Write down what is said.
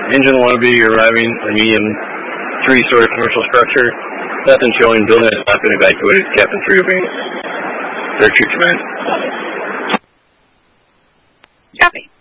engine wannabe arriving, a medium 3-story commercial structure. Nothing showing. Building has not been evacuated. Captain 3 obeying. Air Tree Command. Copy.